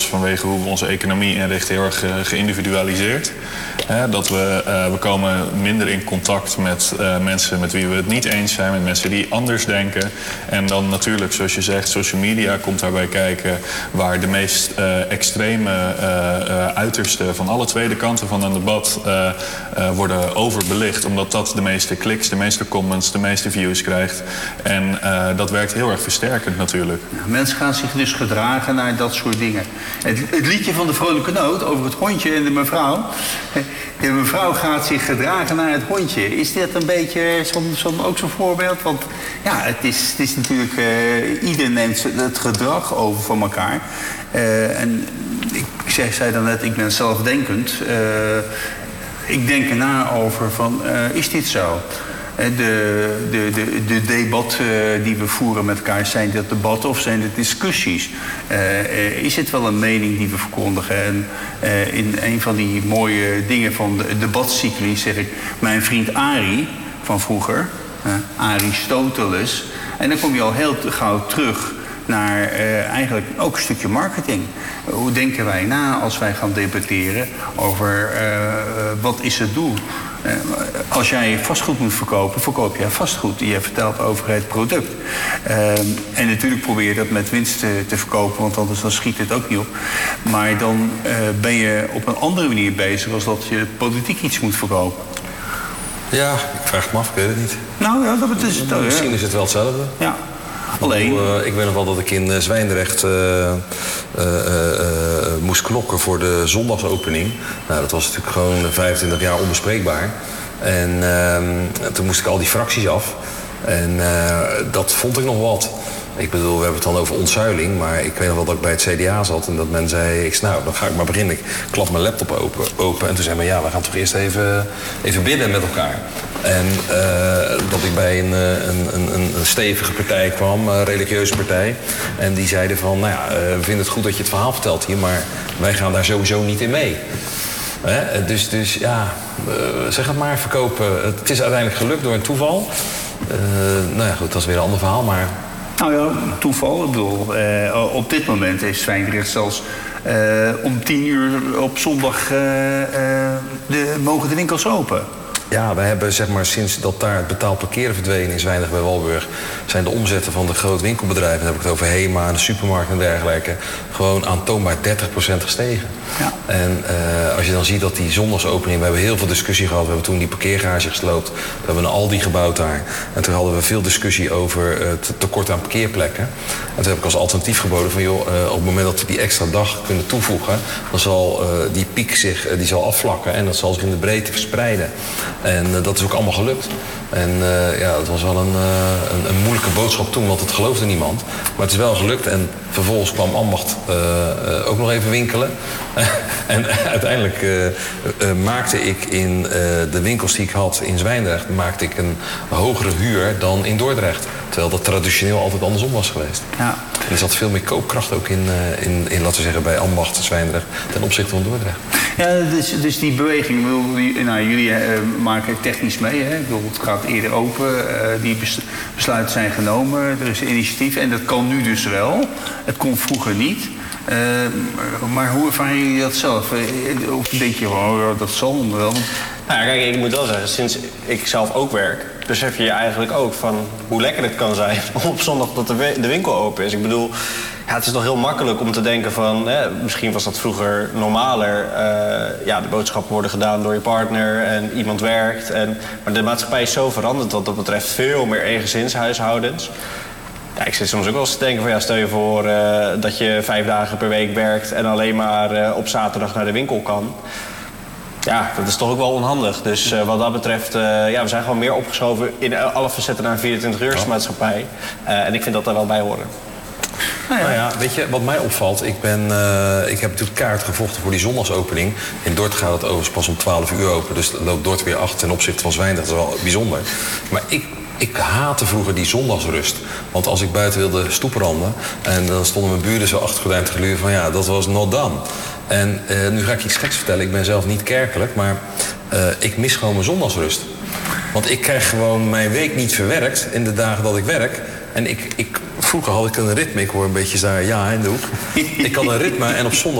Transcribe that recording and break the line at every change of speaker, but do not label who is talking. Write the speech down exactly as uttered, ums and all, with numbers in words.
vanwege hoe we onze economie inrichten heel erg uh, geïndividualiseerd. Hè, dat we, uh, we komen minder in contact met uh, mensen met wie we het niet eens zijn, met mensen die anders denken. En dan natuurlijk, zoals je zegt, social media komt daarbij kijken, waar de meest uh, extreme uh, uh, uitersten van alle twee de kanten van een debat uh, uh, worden overbelicht, omdat dat de meeste kliks, de meeste comments, de meeste views krijgt. En uh, dat werkt heel erg versterkend natuurlijk.
Ja, mensen gaan zich dus gedragen naar dat soort dingen. Het, het liedje van de Vrolijke Noot over het hondje en de mevrouw. De mevrouw gaat zich gedragen naar het hondje. Is dit een beetje zo'n, zo'n, ook zo'n voorbeeld? Want ja, het is, het is natuurlijk... Uh, ieder neemt het gedrag over van elkaar. Uh, en ik zeg, zei dan net, ik ben zelfdenkend. Uh, ik denk erna over van, uh, is dit zo? De, de, de, de debatten die we voeren met elkaar, zijn dat debatten of zijn het discussies? Uh, is het wel een mening die we verkondigen? En uh, in een van die mooie dingen van de debatcycli zeg ik, mijn vriend Arie van vroeger, uh, Aristoteles. En dan kom je al heel gauw terug naar uh, eigenlijk ook een stukje marketing. Hoe denken wij na als wij gaan debatteren over uh, wat is het doel? Uh, als jij vastgoed moet verkopen, verkoop jij vastgoed. Je vertelt over het product. Uh, en natuurlijk probeer je dat met winst te, te verkopen, want anders dan schiet het ook niet op. Maar dan uh, ben je op een andere manier bezig als dat je politiek iets moet verkopen.
Ja, ik vraag het me af, ik weet het niet.
Nou ja, dat is het.
Misschien is het wel hetzelfde.
Ja. Alleen.
Uh, ik weet nog wel dat ik in uh, Zwijndrecht uh, uh, uh, uh, moest knokken voor de zondagsopening. Nou, dat was natuurlijk gewoon vijfentwintig jaar onbespreekbaar. En uh, toen moest ik al die fracties af. En uh, dat vond ik nog wat. Ik bedoel, we hebben het dan over ontzuiling, maar ik weet nog wel dat ik bij het C D A zat en dat men zei, ik nou, dan ga ik maar beginnen. Ik klap mijn laptop open, open en toen zei men, ja, we gaan toch eerst even, even bidden met elkaar. En uh, dat ik bij een, een, een, een stevige partij kwam, een religieuze partij, en die zeiden van, nou ja, we vinden het goed dat je het verhaal vertelt hier, maar wij gaan daar sowieso niet in mee. Hè? Dus, dus ja, uh, zeg het maar, verkopen. Het is uiteindelijk gelukt door een toeval. Uh, nou ja, goed, dat is weer een ander verhaal, maar...
Nou ja, toeval. Ik bedoel, uh, op dit moment is Zwijndrecht zelfs uh, om tien uur op zondag uh, uh, de, mogen de winkels open.
Ja, wij hebben zeg maar sinds dat daar het betaald parkeren verdwenen in Zwijndrecht bij Walburg, zijn de omzetten van de grote winkelbedrijven, dan heb ik het over Hema, de supermarkt en dergelijke, gewoon aantoonbaar dertig procent gestegen. Ja. En uh, als je dan ziet dat die zondagsopening, we hebben heel veel discussie gehad, we hebben toen die parkeergarage gesloopt, we hebben een Aldi gebouwd daar. En toen hadden we veel discussie over het tekort aan parkeerplekken. En toen heb ik als alternatief geboden van joh, uh, op het moment dat we die extra dag kunnen toevoegen, dan zal uh, die piek zich, uh, die zal afvlakken en dat zal zich in de breedte verspreiden. En uh, dat is ook allemaal gelukt. En uh, ja, het was wel een, uh, een, een moeilijke boodschap toen, want het geloofde niemand. Maar het is wel gelukt en vervolgens kwam Ambacht uh, uh, ook nog even winkelen. En uiteindelijk uh, uh, maakte ik in uh, de winkels die ik had in Zwijndrecht, maakte ik een hogere huur dan in Dordrecht. Terwijl dat traditioneel altijd andersom was geweest. Ja. En er zat veel meer koopkracht ook in, uh, in, in, laten we zeggen, bij Ambacht, Zwijndrecht, ten opzichte van Dordrecht.
Ja, dus, dus die beweging, bedoel, nou, jullie uh, maken technisch mee, hè? Ik bedoel, het gaat eerder open, uh, die besluiten zijn genomen, er is een initiatief en dat kan nu dus wel. Het kon vroeger niet. Uh, maar hoe ervaren jullie dat zelf? Uh, of denk je, oh, dat zal wel?
Nou ja, kijk, ik moet wel zeggen, sinds ik zelf ook werk, besef je eigenlijk ook van hoe lekker het kan zijn op zondag dat de winkel open is. Ik bedoel, ja, het is toch heel makkelijk om te denken van, hè, misschien was dat vroeger normaler. Uh, ja, de boodschappen worden gedaan door je partner en iemand werkt. En, maar de maatschappij is zo veranderd wat dat betreft, veel meer eengezinshuishoudens. Ja, ik zit soms ook wel eens te denken van ja, stel je voor uh, dat je vijf dagen per week werkt en alleen maar uh, op zaterdag naar de winkel kan. Ja, dat is toch ook wel onhandig. Dus uh, wat dat betreft, uh, ja, we zijn gewoon meer opgeschoven in alle facetten naar een vierentwintig-uursmaatschappij. Uh, en ik vind dat daar wel bij horen.
Nou ja. Nou ja, weet je, wat mij opvalt, ik, ben, uh, ik heb natuurlijk kaart gevochten voor die zondagsopening. In Dordrecht gaat het overigens pas om twaalf uur open, dus loopt Dordrecht weer achter ten opzichte van Zwijndrecht. Dat is wel bijzonder. Maar ik... Ik haatte vroeger die zondagsrust. Want als ik buiten wilde stoepranden en dan stonden mijn buren zo achter het gordijn te gluren van ja, dat was not done. En uh, nu ga ik iets geks vertellen. Ik ben zelf niet kerkelijk, maar uh, ik mis gewoon mijn zondagsrust. Want ik krijg gewoon mijn week niet verwerkt in de dagen dat ik werk. En ik, ik, vroeger had ik een ritme, ik hoor een beetje daar ja in de hoek. Ik had een ritme en op zondag